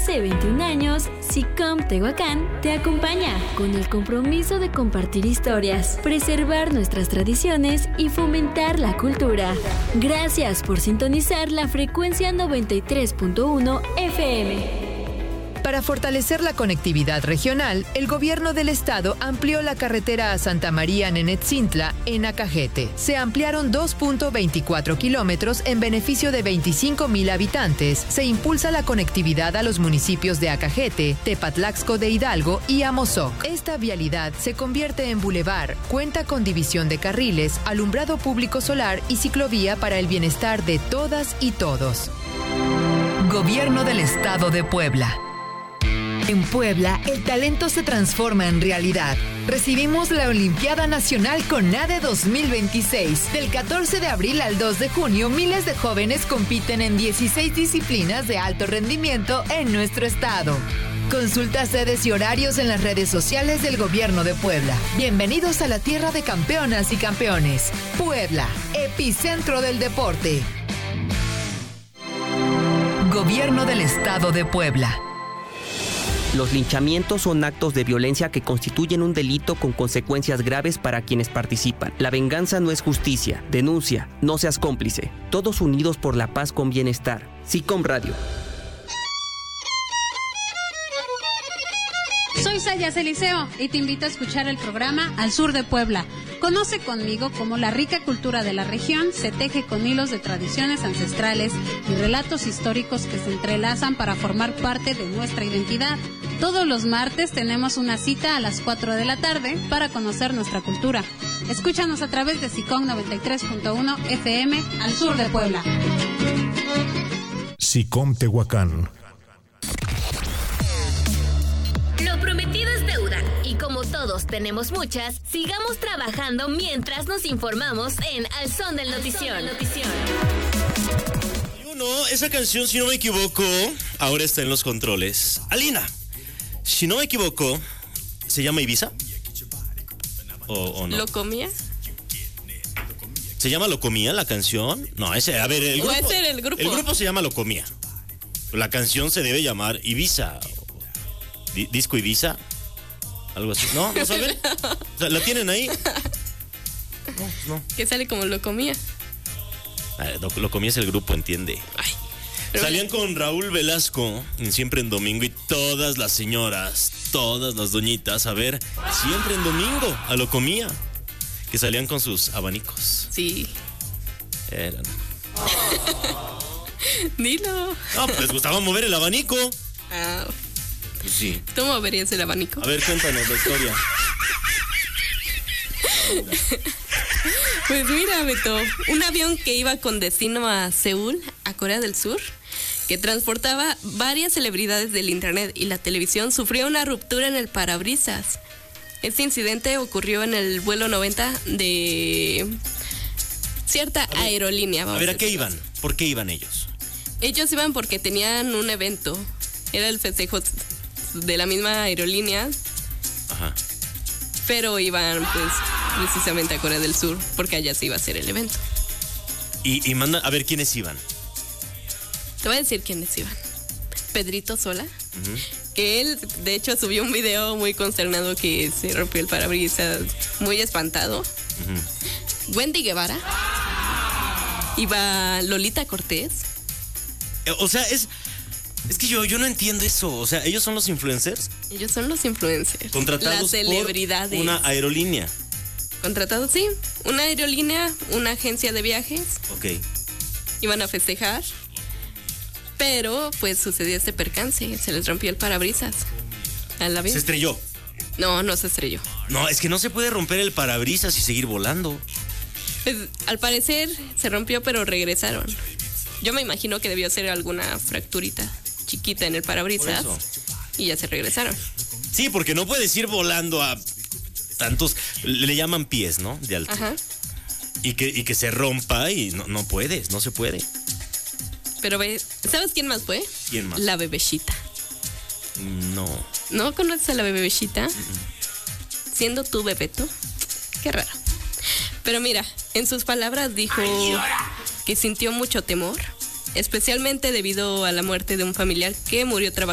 hace 21 años, SICOM Tehuacán te acompaña con el compromiso de compartir historias, preservar nuestras tradiciones y fomentar la cultura. Gracias por sintonizar la frecuencia 93.1 FM. Para fortalecer la conectividad regional, el gobierno del estado amplió la carretera a Santa María Nenetzintla en Acajete. Se ampliaron 2.24 kilómetros en beneficio de 25,000 habitantes. Se impulsa la conectividad a los municipios de Acajete, Tepatlaxco de Hidalgo y Amozoc. Esta vialidad se convierte en bulevar, cuenta con división de carriles, alumbrado público solar y ciclovía para el bienestar de todas y todos. Gobierno del Estado de Puebla. En Puebla, el talento se transforma en realidad. Recibimos la Olimpiada Nacional CONADE 2026. Del 14 de abril al 2 de junio, miles de jóvenes compiten en 16 disciplinas de alto rendimiento en nuestro estado. Consulta sedes y horarios en las redes sociales del Gobierno de Puebla. Bienvenidos a la tierra de campeonas y campeones. Puebla, epicentro del deporte. Gobierno del Estado de Puebla. Los linchamientos son actos de violencia que constituyen un delito con consecuencias graves para quienes participan. La venganza no es justicia. Denuncia, no seas cómplice. Todos unidos por la paz con bienestar. SICOM Radio. Soy Sayas Eliseo y te invito a escuchar el programa Al Sur de Puebla. Conoce conmigo cómo la rica cultura de la región se teje con hilos de tradiciones ancestrales y relatos históricos que se entrelazan para formar parte de nuestra identidad. Todos los martes tenemos una cita a las 4 de la tarde para conocer nuestra cultura. Escúchanos a través de SICOM 93.1 FM Al Sur de Puebla. SICOM Tehuacán. Lo prometido es deuda, y como todos tenemos muchas, sigamos trabajando mientras nos informamos en Al Son del Notición. No, esa canción, si no me equivoco, ahora está en los controles. Alina, si no me equivoco, ¿se llama Ibiza? ¿O no? ¿Locomía? ¿Se llama Locomía la canción? No, ese, a ver, el grupo. Puede ser el grupo. El grupo se llama Locomía. La canción se debe llamar Ibiza. Disco Ibiza, algo así. ¿No? ¿No saben? O sea, ¿la tienen ahí? No. Que sale como Locomía. Locomía es el grupo, entiende. Ay, salían con Raúl Velasco en Siempre en Domingo y todas las señoras, todas las doñitas, a ver, Siempre en Domingo, a Locomía, que salían con sus abanicos. Sí. Eran. Dilo. No, pues les gustaba mover el abanico. Ah. Pues sí. ¿Tú moverías el abanico? A ver, cuéntanos la historia. Pues mira, Beto, un avión que iba con destino a Seúl, a Corea del Sur, que transportaba varias celebridades del internet y la televisión, sufrió una ruptura en el parabrisas. Este incidente ocurrió en el vuelo 90 de cierta aerolínea. A ver, ¿a qué iban? ¿Por qué iban ellos? Ellos iban porque tenían un evento. Era el festejo de la misma aerolínea. Ajá. Pero iban, pues, precisamente a Corea del Sur, porque allá se iba a hacer el evento. Y manda, a ver, ¿quiénes iban? Te voy a decir quiénes iban. Pedrito Sola, que él, de hecho, subió un video muy consternado que se rompió el parabrisas, muy espantado. Wendy Guevara. Iba Lolita Cortés. O sea, es que yo no entiendo eso. O sea, ¿ellos son los influencers? Ellos son los influencers. Contratados las celebridades. por una aerolínea. Contratados, sí. Una aerolínea, una agencia de viajes. Ok. Iban a festejar. Pero, pues, sucedió este percance. Se les rompió el parabrisas al avión. ¿Se estrelló? No se estrelló. No, es que no se puede romper el parabrisas y seguir volando. Pues, al parecer, se rompió, pero regresaron. Yo me imagino que debió ser alguna fracturita chiquita en el parabrisas y ya se regresaron. Sí, porque no puedes ir volando a tantos, le llaman pies, ¿no? De alto. Ajá. Y que se rompa y no puedes, no se puede. Pero ¿sabes quién más fue? ¿Quién más? La Bebeshita. No. ¿No conoces a la Bebeshita? Siendo tú Bebeto. Qué raro. Pero mira, en sus palabras dijo que sintió mucho temor, especialmente debido a la muerte de un familiar que murió trabajando